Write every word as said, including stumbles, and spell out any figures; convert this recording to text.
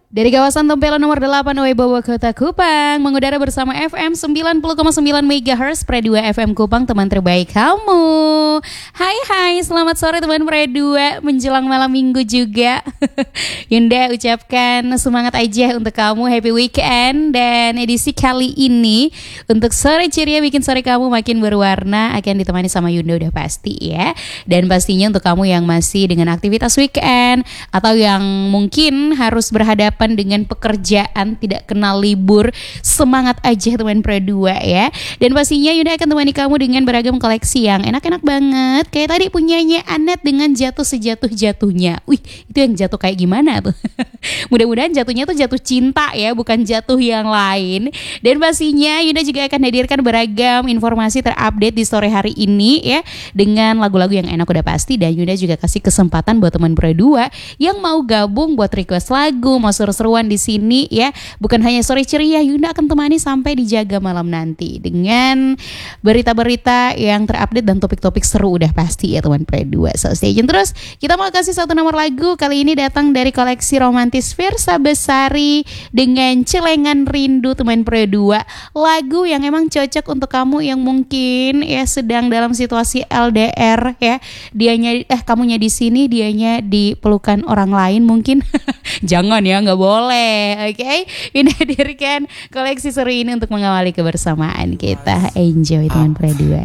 Dari kawasan Tempelo nomor delapan Wibawa Kota Kupang, mengudara bersama F M sembilan puluh koma sembilan megahertz Pre dua F M Kupang, teman terbaik kamu. Hai hai, selamat sore teman Pre dua, menjelang malam minggu juga. Yunda ucapkan semangat aja untuk kamu, happy weekend. Dan edisi kali ini untuk sore ceria bikin sore kamu makin berwarna akan ditemani sama Yunda udah pasti ya. Dan pastinya untuk kamu yang masih dengan aktivitas weekend atau yang mungkin harus berhadapan dengan pekerjaan tidak kenal libur, semangat aja teman Pre dua ya. Dan pastinya Yunda akan temani kamu dengan beragam koleksi yang enak-enak banget. Kayak tadi punyanya Anet dengan jatuh sejatuh-jatuhnya. Wih, itu yang jatuh kayak gimana tuh? Mudah-mudahan jatuhnya tuh jatuh cinta ya, bukan jatuh yang lain. Dan pastinya Yunda juga akan hadirkan beragam informasi terupdate di sore hari ini ya, dengan lagu-lagu yang enak udah pasti. Dan Yunda juga kasih kesempatan buat teman Pre dua yang mau gabung buat request lagu, mau seru-seruan di sini ya. Bukan hanya sore ceria, Yunda akan temani sampai dijaga malam nanti dengan berita-berita yang terupdate dan topik-topik seru udah pasti ya teman Pre dua. So stay tune terus. Kita mau kasih satu nomor lagu, kali ini datang dari koleksi romantis Versa Besari dengan Celengan Rindu teman Pre dua. Lagu yang emang cocok untuk kamu yang mungkin ya sedang dalam situasi L D R ya. Dianya eh kamunya di sini, dianya di pelukan orang lain mungkin. Jangan ya, nggak boleh. Oke, okay? Ini hadirkan koleksi seru ini untuk mengawali kebersamaan kita. Enjoy teman Pre dua.